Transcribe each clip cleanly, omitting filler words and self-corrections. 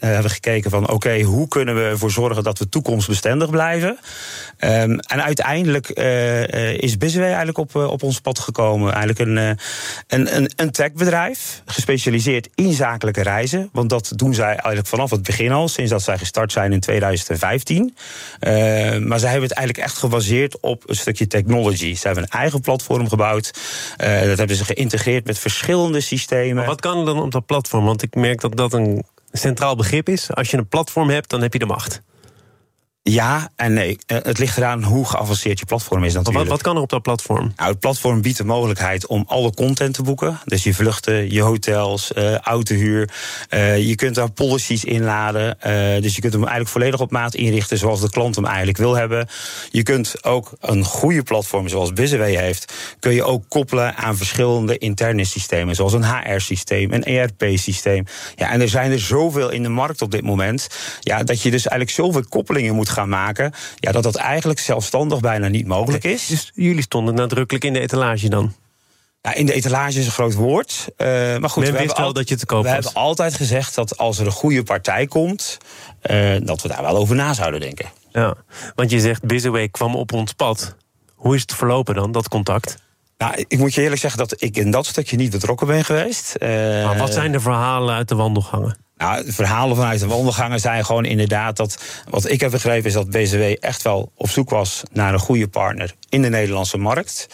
Hebben we gekeken van oké, hoe kunnen we ervoor zorgen dat we toekomstbestendig blijven? En uiteindelijk is Bizway eigenlijk op ons pad gekomen. Eigenlijk een techbedrijf, gespecialiseerd in zakelijke reizen. Want dat doen zij eigenlijk vanaf het begin al, sinds dat zij gestart zijn in 2015. Maar zij hebben het eigenlijk echt gebaseerd op een stukje technology. Ze hebben een eigen platform gebouwd. Dat hebben ze geïntegreerd met verschillende systemen. Maar wat kan er dan op dat platform? Want ik merk dat dat een centraal begrip is. Als je een platform hebt, dan heb je de macht. Ja en nee. Het ligt eraan hoe geavanceerd je platform is natuurlijk. Wat kan er op dat platform? Nou, het platform biedt de mogelijkheid om alle content te boeken. Dus je vluchten, je hotels, autohuur. Je kunt daar policies inladen. Dus je kunt hem eigenlijk volledig op maat inrichten zoals de klant hem eigenlijk wil hebben. Je kunt ook een goede platform zoals Bizway heeft, kun je ook koppelen aan verschillende interne systemen. Zoals een HR-systeem, een ERP-systeem. Ja, en er zijn er zoveel in de markt op dit moment. Ja, dat je dus eigenlijk zoveel koppelingen moet gaan maken, ja, dat eigenlijk zelfstandig bijna niet mogelijk is. Dus jullie stonden nadrukkelijk in de etalage dan? Ja, in de etalage is een groot woord. Maar goed, men wist wel dat je te koop was. We hebben altijd gezegd dat als er een goede partij komt, dat we daar wel over na zouden denken. Ja, want je zegt Bizway kwam op ons pad. Hoe is het verlopen dan, dat contact? Nou, ik moet je eerlijk zeggen dat ik in dat stukje niet betrokken ben geweest. Maar wat zijn de verhalen uit de wandelgangen? Nou, de verhalen vanuit de wandelgangen zijn gewoon inderdaad dat, wat ik heb begrepen is dat BZW echt wel op zoek was naar een goede partner in de Nederlandse markt.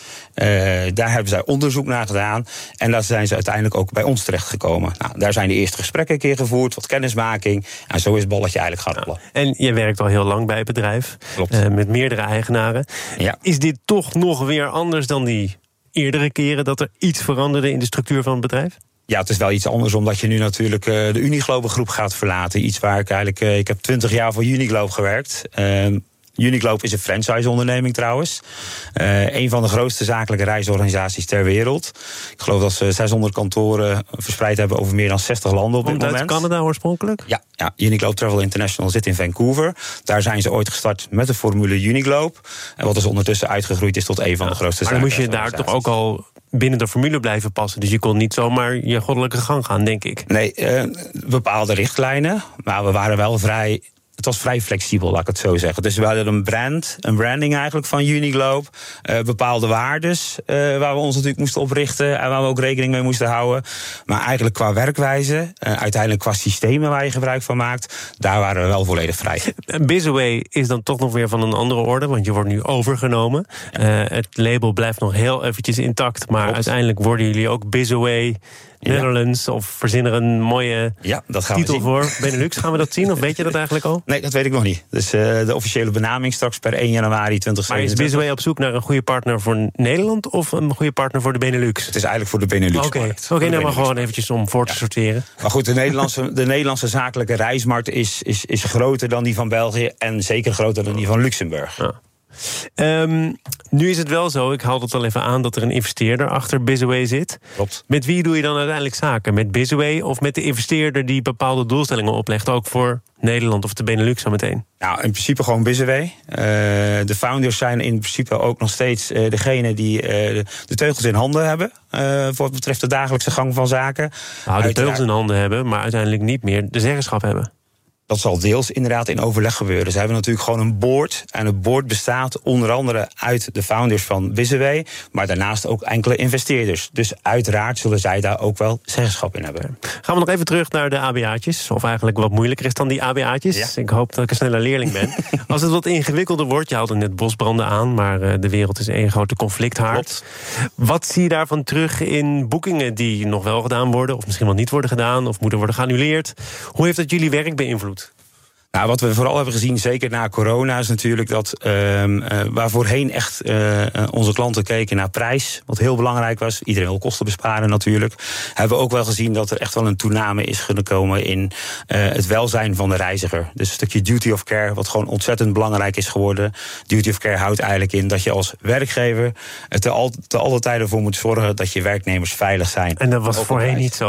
Daar hebben zij onderzoek naar gedaan en daar zijn ze uiteindelijk ook bij ons terechtgekomen. Nou, daar zijn de eerste gesprekken een keer gevoerd, wat kennismaking en zo is het balletje eigenlijk gaan rollen. Ja. En je werkt al heel lang bij het bedrijf. Klopt. Met meerdere eigenaren. Ja. Is dit toch nog weer anders dan die eerdere keren dat er iets veranderde in de structuur van het bedrijf? Ja, het is wel iets anders omdat je nu natuurlijk de Uniglobe groep gaat verlaten. Iets waar ik heb 20 jaar voor Uniglobe gewerkt. Uniglobe is een franchise-onderneming trouwens. Een van de grootste zakelijke reisorganisaties ter wereld. Ik geloof dat ze 600 kantoren verspreid hebben over meer dan 60 landen op dit moment. Uit Canada oorspronkelijk? Ja, Uniglobe Travel International zit in Vancouver. Daar zijn ze ooit gestart met de formule Uniglobe. En wat dus ondertussen uitgegroeid is tot een van de grootste zakelijke organisaties. Maar dan moest je daar toch ook al binnen de formule blijven passen. Dus je kon niet zomaar je goddelijke gang gaan, denk ik. Nee, bepaalde richtlijnen. Maar we waren wel het was vrij flexibel, laat ik het zo zeggen. Dus we hadden een branding eigenlijk van Uniglobe. Bepaalde waardes waar we ons natuurlijk moesten oprichten en waar we ook rekening mee moesten houden. Maar eigenlijk qua werkwijze, uiteindelijk qua systemen waar je gebruik van maakt, daar waren we wel volledig vrij. Bizway is dan toch nog weer van een andere orde, want je wordt nu overgenomen. Ja. Het label blijft nog heel eventjes intact, maar Klopt. Uiteindelijk worden jullie ook Bizway Netherlands, of verzin er een mooie titel voor Benelux. Gaan we dat zien, of weet je dat eigenlijk al? Nee, dat weet ik nog niet. Dus de officiële benaming straks per 1 januari 2027. Maar is Bizway op zoek naar een goede partner voor Nederland of een goede partner voor de Benelux? Het is eigenlijk voor de Benelux. Oké, nou maar gewoon eventjes om voor te sorteren. Maar goed, de Nederlandse zakelijke reismarkt is groter dan die van België en zeker groter dan die van Luxemburg. Ja. Nu is het wel zo, ik haal het wel even aan, dat er een investeerder achter Bizway zit. Klopt. Met wie doe je dan uiteindelijk zaken? Met Bizway of met de investeerder die bepaalde doelstellingen oplegt, ook voor Nederland of de Benelux zo meteen? Nou, in principe gewoon Bizway. De founders zijn in principe ook nog steeds degene die de teugels in handen hebben. Voor wat betreft de dagelijkse gang van zaken. Nou, de teugels in handen hebben, maar uiteindelijk niet meer de zeggenschap hebben. Dat zal deels inderdaad in overleg gebeuren. Ze hebben natuurlijk gewoon een board. En het board bestaat onder andere uit de founders van Bizway, maar daarnaast ook enkele investeerders. Dus uiteraard zullen zij daar ook wel zeggenschap in hebben. Gaan we nog even terug naar de ABA'tjes. Of eigenlijk wat moeilijker is dan die ABA'tjes. Ja. Ik hoop dat ik een snelle leerling ben. Als het wat ingewikkelder wordt, je haalde net bosbranden aan, maar de wereld is één grote conflicthaard. Klopt. Wat zie je daarvan terug in boekingen die nog wel gedaan worden, of misschien wel niet worden gedaan, of moeten worden geannuleerd? Hoe heeft dat jullie werk beïnvloed? Nou, wat we vooral hebben gezien, zeker na corona, is natuurlijk dat waar voorheen echt onze klanten keken naar prijs, wat heel belangrijk was. Iedereen wil kosten besparen natuurlijk. Hebben we ook wel gezien dat er echt wel een toename is gekomen in het welzijn van de reiziger. Dus een stukje duty of care, wat gewoon ontzettend belangrijk is geworden. Duty of care houdt eigenlijk in dat je als werkgever te alle tijden voor moet zorgen dat je werknemers veilig zijn. En dat was voorheen niet zo.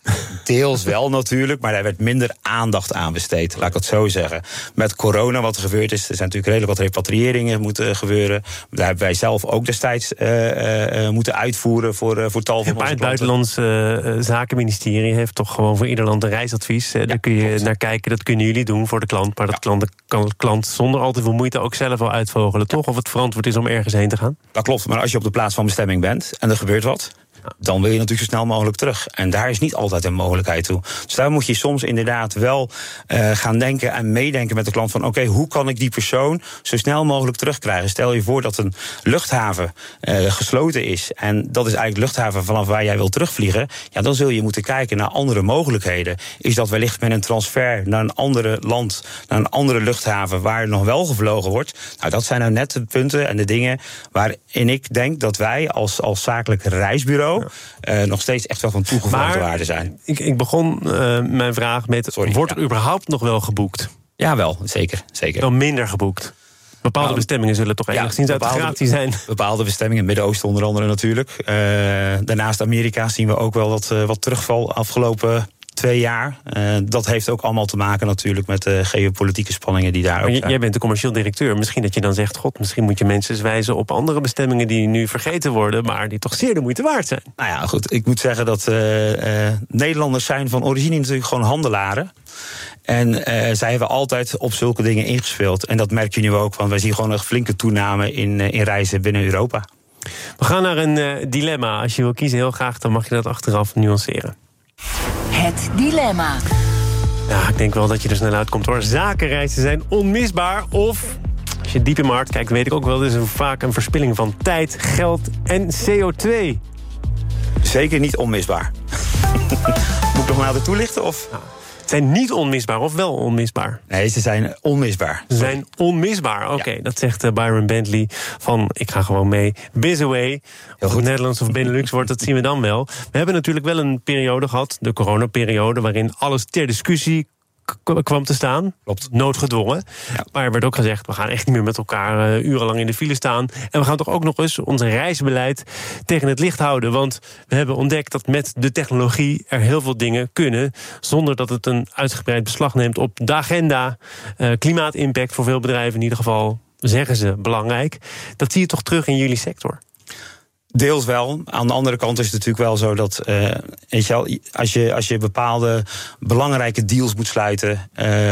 Deels wel natuurlijk, maar daar werd minder aandacht aan besteed. Laat ik het zo zeggen. Met corona wat er gebeurd is, er zijn natuurlijk redelijk wat repatriëringen moeten gebeuren. Daar hebben wij zelf ook destijds moeten uitvoeren voor tal van onze Maar het Buitenlandse Zakenministerie heeft toch gewoon voor ieder land een reisadvies. Daar kun je naar kijken, dat kunnen jullie doen voor de klant. Maar dat kan de klant zonder al te veel moeite ook zelf wel uitvogelen, toch? Of het verantwoord is om ergens heen te gaan? Dat klopt, maar als je op de plaats van bestemming bent en er gebeurt wat, dan wil je natuurlijk zo snel mogelijk terug. En daar is niet altijd een mogelijkheid toe. Dus daar moet je soms inderdaad wel gaan denken en meedenken met de klant van oké, hoe kan ik die persoon zo snel mogelijk terugkrijgen? Stel je voor dat een luchthaven gesloten is en dat is eigenlijk de luchthaven vanaf waar jij wil terugvliegen. Ja, dan zul je moeten kijken naar andere mogelijkheden. Is dat wellicht met een transfer naar een andere land, naar een andere luchthaven waar nog wel gevlogen wordt? Nou, dat zijn nou net de punten en de dingen waarin ik denk dat wij als zakelijk reisbureau nog steeds echt wel van toegevoegde waarde zijn. Ik begon mijn vraag met, wordt er überhaupt nog wel geboekt? Ja, wel, zeker. Wel minder geboekt? Bepaalde bestemmingen zullen toch enigszins uit de gratie zijn? Bepaalde bestemmingen, het Midden-Oosten onder andere natuurlijk. Daarnaast Amerika zien we ook wel wat terugval afgelopen 2 jaar. Dat heeft ook allemaal te maken natuurlijk met de geopolitieke spanningen die daar ook zijn. Jij bent de commercieel directeur. Misschien dat je dan zegt, misschien moet je mensen eens wijzen op andere bestemmingen die nu vergeten worden, maar die toch zeer de moeite waard zijn. Nou ja, goed. Ik moet zeggen dat Nederlanders zijn van origine natuurlijk gewoon handelaren. En zij hebben altijd op zulke dingen ingespeeld. En dat merk je nu ook, want wij zien gewoon een flinke toename in reizen binnen Europa. We gaan naar een dilemma. Als je wil kiezen heel graag, dan mag je dat achteraf nuanceren. Het dilemma. Ja, ik denk wel dat je er snel uitkomt hoor. Zakenreizen zijn onmisbaar of, als je diep in mijn hart kijkt, weet ik ook wel, dit is vaak een verspilling van tijd, geld en CO2. Zeker niet onmisbaar. Moet ik nog nader toelichten of? Nou, zijn niet onmisbaar of wel onmisbaar? Nee, ze zijn onmisbaar. Ze zijn onmisbaar, oké. Dat zegt Byron Bentley van, ik ga gewoon mee, Bizaway. Of het Nederlands of Benelux wordt, dat zien we dan wel. We hebben natuurlijk wel een periode gehad, de coronaperiode, waarin alles ter discussie kwam te staan. Klopt. Noodgedwongen. Ja. Maar er werd ook gezegd, we gaan echt niet meer met elkaar urenlang in de file staan. En we gaan toch ook nog eens ons reisbeleid tegen het licht houden. Want we hebben ontdekt dat met de technologie er heel veel dingen kunnen, zonder dat het een uitgebreid beslag neemt op de agenda. Klimaatimpact voor veel bedrijven in ieder geval, zeggen ze, belangrijk. Dat zie je toch terug in jullie sector? Deels wel. Aan de andere kant is het natuurlijk wel zo dat als je bepaalde belangrijke deals moet sluiten,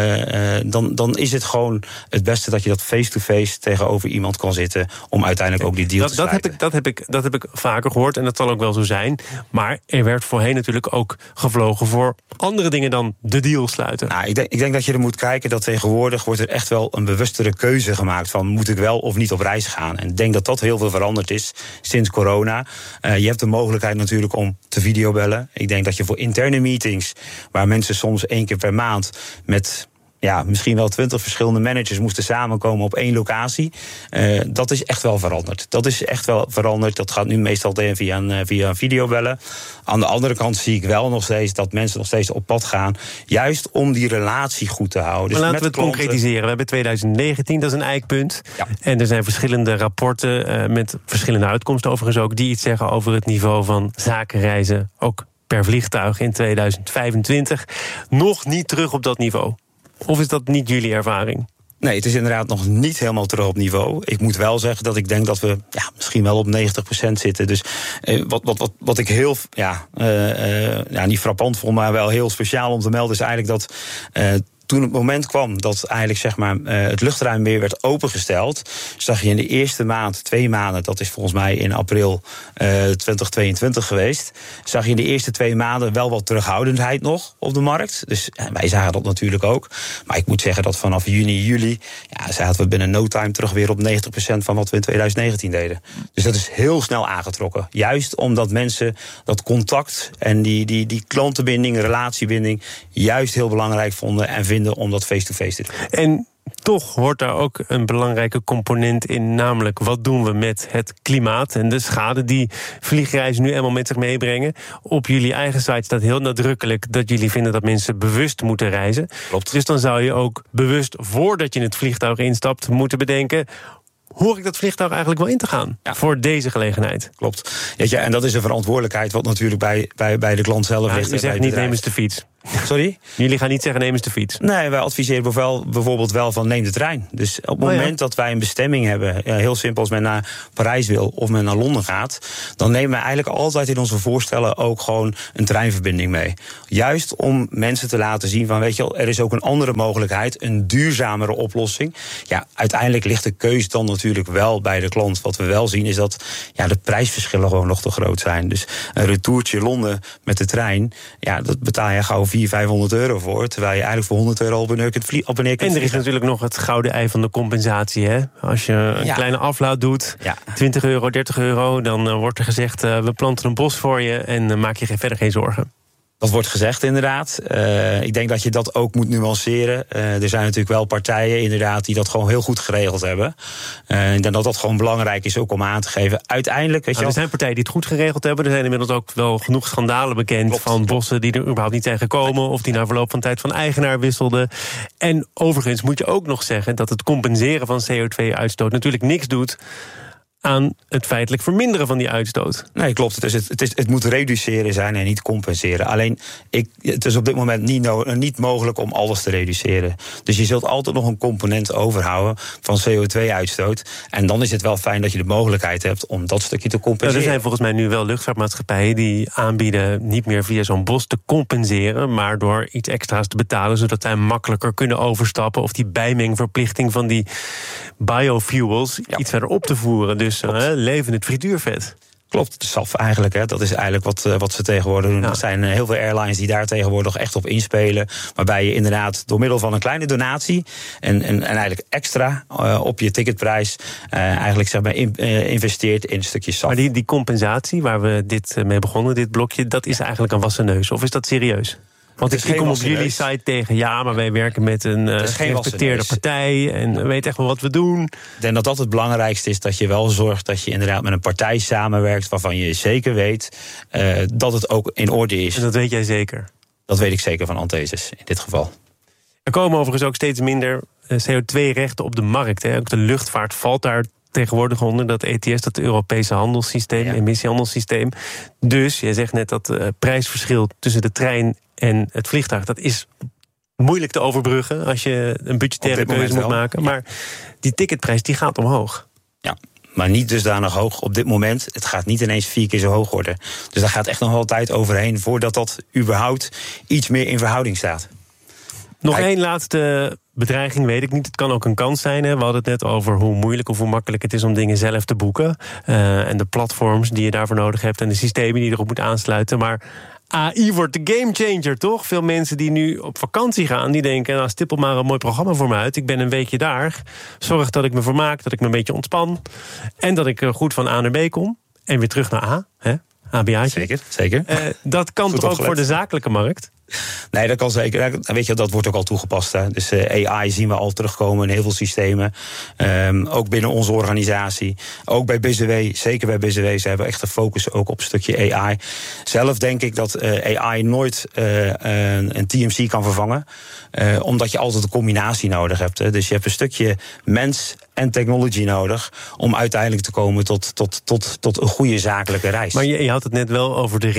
dan is het gewoon het beste dat je dat face-to-face tegenover iemand kan zitten om uiteindelijk ook die deal te sluiten. Dat heb ik vaker gehoord en dat zal ook wel zo zijn. Maar er werd voorheen natuurlijk ook gevlogen voor andere dingen dan de deal sluiten. Nou, ik denk dat je er moet kijken dat tegenwoordig wordt er echt wel een bewustere keuze gemaakt van moet ik wel of niet op reis gaan. En ik denk dat dat heel veel veranderd is sinds corona. Je hebt de mogelijkheid natuurlijk om te videobellen. Ik denk dat je voor interne meetings, waar mensen soms 1 keer per maand met misschien wel 20 verschillende managers moesten samenkomen op 1 locatie. Dat is echt wel veranderd. Dat gaat nu meestal via videobellen. Aan de andere kant zie ik wel nog steeds dat mensen nog steeds op pad gaan, juist om die relatie goed te houden. Maar laten we het concretiseren. We hebben 2019, dat is een eikpunt. Ja. En er zijn verschillende rapporten met verschillende uitkomsten overigens ook, die iets zeggen over het niveau van zakenreizen, ook per vliegtuig in 2025. Nog niet terug op dat niveau. Of is dat niet jullie ervaring? Nee, het is inderdaad nog niet helemaal terug op niveau. Ik moet wel zeggen dat ik denk dat we misschien wel op 90% zitten. Dus wat ik heel niet frappant vond, maar wel heel speciaal om te melden, is eigenlijk dat toen het moment kwam dat eigenlijk het luchtruim weer werd opengesteld, zag je in de eerste maand, 2 maanden, dat is volgens mij in april 2022 geweest, zag je in de eerste 2 maanden wel wat terughoudendheid nog op de markt. Dus wij zagen dat natuurlijk ook. Maar ik moet zeggen dat vanaf juni, juli, zaten we binnen no time terug weer op 90% van wat we in 2019 deden. Dus dat is heel snel aangetrokken. Juist omdat mensen dat contact en die klantenbinding, relatiebinding, juist heel belangrijk vonden en vinden om dat face-to-face te doen. En toch hoort daar ook een belangrijke component in, namelijk wat doen we met het klimaat en de schade die vliegreizen nu eenmaal met zich meebrengen. Op jullie eigen site staat heel nadrukkelijk dat jullie vinden dat mensen bewust moeten reizen. Klopt. Dus dan zou je ook bewust, voordat je in het vliegtuig instapt, moeten bedenken, hoor ik dat vliegtuig eigenlijk wel in te gaan voor deze gelegenheid. Klopt. Weet je, en dat is een verantwoordelijkheid wat natuurlijk bij de klant zelf ligt. U zegt niet, neem eens de fiets. Sorry? Jullie gaan niet zeggen, neem eens de fiets. Nee, wij adviseren bijvoorbeeld wel van neem de trein. Dus op het moment dat wij een bestemming hebben, heel simpel als men naar Parijs wil of men naar Londen gaat, dan nemen wij eigenlijk altijd in onze voorstellen ook gewoon een treinverbinding mee. Juist om mensen te laten zien van, weet je wel, er is ook een andere mogelijkheid, een duurzamere oplossing. Ja, uiteindelijk ligt de keus dan natuurlijk wel bij de klant. Wat we wel zien is dat de prijsverschillen gewoon nog te groot zijn. Dus een retourtje Londen met de trein, dat betaal je gauw 400-500 euro voor, terwijl je eigenlijk voor 100 euro op een neer kunt vliegen. En er is natuurlijk nog het gouden ei van de compensatie. Hè? Als je een kleine aflaat doet, 20 euro, 30 euro... dan wordt er gezegd, we planten een bos voor je en maak je verder geen zorgen. Dat wordt gezegd, inderdaad. Ik denk dat je dat ook moet nuanceren. Er zijn natuurlijk wel partijen inderdaad die dat gewoon heel goed geregeld hebben. Ik denk dat dat gewoon belangrijk is ook om aan te geven. Uiteindelijk, er zijn partijen die het goed geregeld hebben. Er zijn inmiddels ook wel genoeg schandalen bekend van bossen die er überhaupt niet zijn gekomen, of die na verloop van tijd van eigenaar wisselden. En overigens moet je ook nog zeggen dat het compenseren van CO2-uitstoot natuurlijk niks doet aan het feitelijk verminderen van die uitstoot. Nee, klopt. Het moet reduceren zijn en niet compenseren. Alleen, het is op dit moment niet mogelijk om alles te reduceren. Dus je zult altijd nog een component overhouden van CO2-uitstoot. En dan is het wel fijn dat je de mogelijkheid hebt om dat stukje te compenseren. Er zijn volgens mij nu wel luchtvaartmaatschappijen die aanbieden niet meer via zo'n bos te compenseren, maar door iets extra's te betalen, zodat zij makkelijker kunnen overstappen, of die bijmengverplichting van die biofuels iets verder op te voeren. Dus levend frituurvet. Klopt, de SAF eigenlijk. Hè. Dat is eigenlijk wat ze tegenwoordig doen. Er zijn heel veel airlines die daar tegenwoordig echt op inspelen. Waarbij je inderdaad door middel van een kleine donatie en eigenlijk extra op je ticketprijs eigenlijk zeg maar investeert in een stukje SAF. Maar die compensatie waar we dit mee begonnen, dit blokje, dat is eigenlijk een wassen neus. Of is dat serieus? Want ik kom op jullie site tegen, maar wij werken met een gerespecteerde partij en we weten echt wel wat we doen. Ik denk dat het belangrijkste is, dat je wel zorgt dat je inderdaad met een partij samenwerkt waarvan je zeker weet dat het ook in orde is. En dat weet jij zeker? Dat weet ik zeker van Anthesis in dit geval. Er komen overigens ook steeds minder CO2-rechten op de markt. Hè. Ook de luchtvaart valt daar tegenwoordig onder, dat ETS, dat Europese handelssysteem, emissiehandelssysteem. Dus, jij zegt net dat prijsverschil tussen de trein en het vliegtuig, dat is moeilijk te overbruggen als je een budgettaire keuze moet maken. Maar die ticketprijs die gaat omhoog. Ja, maar niet dusdanig hoog op dit moment. Het gaat niet ineens 4 keer zo hoog worden. Dus daar gaat echt nog wel tijd overheen voordat dat überhaupt iets meer in verhouding staat. Nog één laatste bedreiging, weet ik niet. Het kan ook een kans zijn. Hè. We hadden het net over hoe moeilijk of hoe makkelijk het is om dingen zelf te boeken. En de platforms die je daarvoor nodig hebt en de systemen die je erop moet aansluiten. Maar AI wordt de gamechanger, toch? Veel mensen die nu op vakantie gaan, die denken, nou, stippel maar een mooi programma voor me uit. Ik ben een weekje daar. Zorg dat ik me vermaak, dat ik me een beetje ontspan. En dat ik goed van A naar B kom. En weer terug naar A. Hè? ABA'tje. Zeker. Dat kan toch ook voor de zakelijke markt? Nee, dat kan zeker. Weet je, dat wordt ook al toegepast. Hè. Dus AI zien we al terugkomen in heel veel systemen. Ook binnen onze organisatie. Ook bij BZW, zeker bij BZW. Ze hebben echt de focus ook op een stukje AI. Zelf denk ik dat AI nooit een TMC kan vervangen. Omdat je altijd een combinatie nodig hebt. Hè. Dus je hebt een stukje mens en technology nodig om uiteindelijk te komen tot een goede zakelijke reis. Maar je had het net wel over de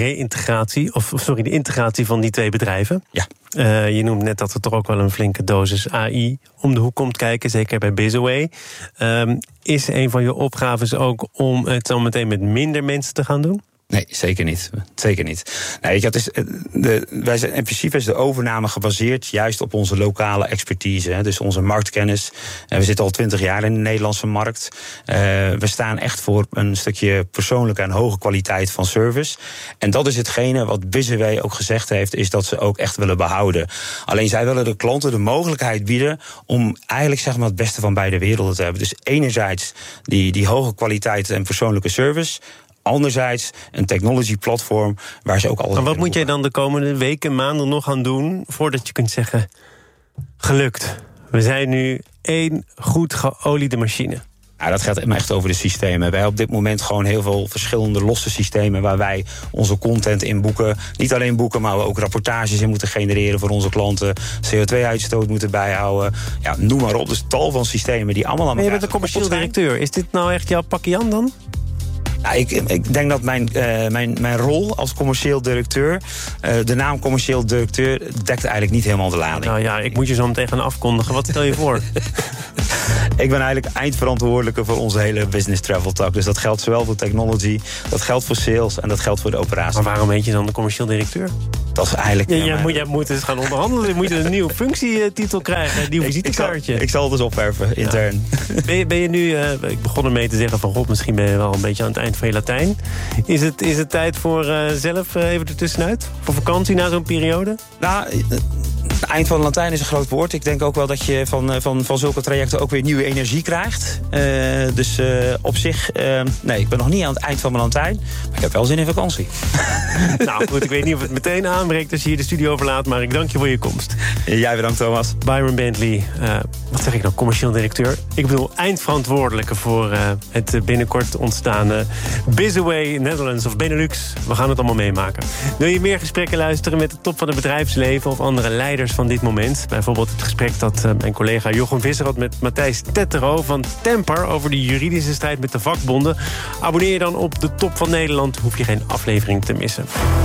de integratie van die twee bedrijven. Ja. Je noemt net dat er toch ook wel een flinke dosis AI om de hoek komt kijken, zeker bij BizAway. Is een van je opgaves ook om het zo meteen met minder mensen te gaan doen? Nee, zeker niet. Zeker niet. Nee, wij zijn in principe is de overname gebaseerd juist op onze lokale expertise. Hè, dus onze marktkennis. We zitten al 20 jaar in de Nederlandse markt. We staan echt voor een stukje persoonlijke en hoge kwaliteit van service. En dat is hetgene wat BizAway ook gezegd heeft, is dat ze ook echt willen behouden. Alleen zij willen de klanten de mogelijkheid bieden om eigenlijk zeg maar het beste van beide werelden te hebben. Dus enerzijds die hoge kwaliteit en persoonlijke service. Anderzijds een technology platform waar ze ook al. Maar wat moet jij dan de komende weken, maanden nog gaan doen voordat je kunt zeggen, gelukt. We zijn nu 1 goed geoliede machine. Ja, dat gaat echt over de systemen. Wij hebben op dit moment gewoon heel veel verschillende losse systemen waar wij onze content in boeken. Niet alleen boeken, maar we ook rapportages in moeten genereren voor onze klanten. CO2-uitstoot moeten bijhouden. Ja, noem maar op. Dus tal van systemen die allemaal aan elkaar. Maar je bent een commercieel directeur. Is dit nou echt jouw pakje aan dan? Ja, ik denk dat mijn rol als commercieel directeur, de naam commercieel directeur, dekt eigenlijk niet helemaal de lading. Nou ja, ik moet je zo meteen gaan afkondigen. Wat stel je voor? Ik ben eigenlijk eindverantwoordelijke voor onze hele business travel tak. Dus dat geldt zowel voor technology, dat geldt voor sales en dat geldt voor de operatie. Maar waarom heet je dan de commercieel directeur? Dat is eigenlijk... Jij moet eens gaan onderhandelen. Je moet een nieuwe functietitel krijgen. Een nieuw visitekaartje. Ik zal het eens opwerven, intern. Ja. Ben je nu... ik begon ermee te zeggen van... God, misschien ben je wel een beetje aan het eind van je Latijn. Is het tijd voor zelf even ertussenuit? Voor vakantie na zo'n periode? Nou... Het eind van de Latijn is een groot woord. Ik denk ook wel dat je van zulke trajecten ook weer nieuwe energie krijgt. Dus op zich, nee, ik ben nog niet aan het eind van mijn Latijn. Maar ik heb wel zin in vakantie. Nou goed, ik weet niet of het meteen aanbreekt als je hier de studio verlaat. Maar ik dank je voor je komst. Jij bedankt, Thomas. Byron Bentley, wat zeg ik nou, commercieel directeur? Ik bedoel eindverantwoordelijke voor het binnenkort ontstaande Bizaway Netherlands of Benelux. We gaan het allemaal meemaken. Wil je meer gesprekken luisteren met de top van het bedrijfsleven of andere leiders van dit moment? Bijvoorbeeld het gesprek dat mijn collega Jochem Visser had met Matthijs Tettero van Temper over de juridische strijd met de vakbonden. Abonneer je dan op de Top van Nederland, hoef je geen aflevering te missen.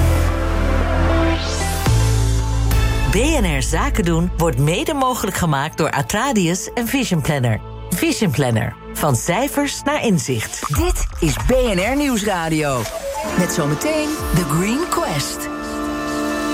BNR Zaken doen wordt mede mogelijk gemaakt door Atradius en Vision Planner. Vision Planner. Van cijfers naar inzicht. Dit is BNR Nieuwsradio. Met zometeen The Green Quest.